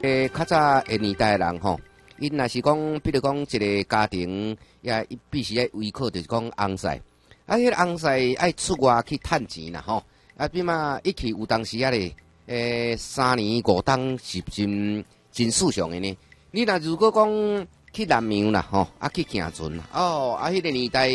较早的年代的人吼，因若是讲，比如讲一个家庭也必须要依靠，就是讲翁婿，啊，迄个翁婿爱出外去趁钱啦吼，啊，比嘛一去有当时啊咧，3年5冬是真事上的呢。你若如果讲去南洋啦吼，啊去行船啦，哦，啊，迄个年代。